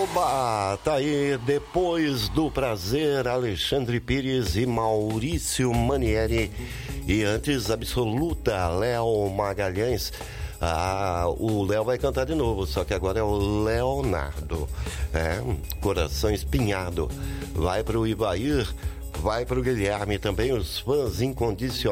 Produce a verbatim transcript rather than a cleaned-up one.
Oba, tá aí, depois do prazer, Alexandre Pires e Maurício Manieri. E antes, Absoluta, Léo Magalhães. Ah, o Léo vai cantar de novo, só que agora é o Leonardo. É, Coração Espinhado. Vai pro Ivair, vai pro Guilherme também, os fãs incondicionais.